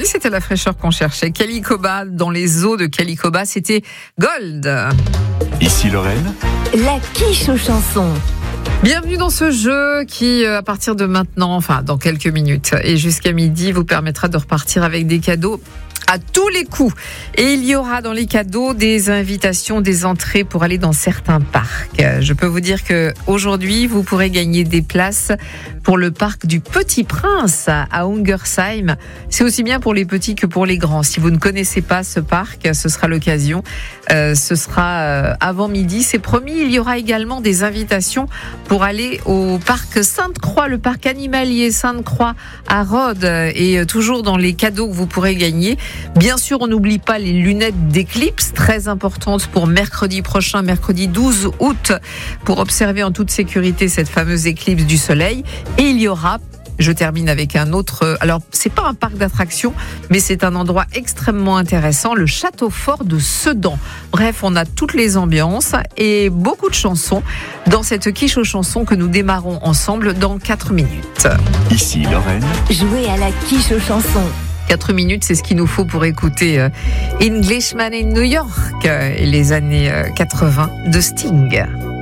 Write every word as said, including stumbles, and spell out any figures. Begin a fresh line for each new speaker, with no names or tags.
dit, c'était la fraîcheur qu'on cherchait. Calicoba, dans les eaux de Calicoba, c'était Gold.
Ici Lorraine.
La quiche aux chansons.
Bienvenue dans ce jeu qui, à partir de maintenant, enfin dans quelques minutes et jusqu'à midi, vous permettra de repartir avec des cadeaux à tous les coups. Et il y aura dans les cadeaux des invitations, des entrées pour aller dans certains parcs. Je peux vous dire que aujourd'hui, vous pourrez gagner des places pour le parc du Petit Prince à Ungersheim. C'est aussi bien pour les petits que pour les grands. Si vous ne connaissez pas ce parc, ce sera l'occasion. Euh, ce sera euh, avant midi, c'est promis. Il y aura également des invitations pour aller au parc Sainte-Croix, le parc animalier Sainte-Croix à Rhodes. Et euh, toujours dans les cadeaux que vous pourrez gagner, bien sûr, on n'oublie pas les lunettes d'éclipse, très importantes pour mercredi prochain, mercredi douze août, pour observer en toute sécurité cette fameuse éclipse du soleil. Et il y aura, je termine avec un autre, alors c'est pas un parc d'attractions, mais c'est un endroit extrêmement intéressant, le château fort de Sedan. Bref, on a toutes les ambiances et beaucoup de chansons dans cette quiche aux chansons que nous démarrons ensemble dans quatre minutes.
Ici Lorraine.
Jouez à la quiche aux chansons.
quatre minutes, c'est ce qu'il nous faut pour écouter euh, Englishman in New York euh, et les années euh, quatre-vingts de Sting.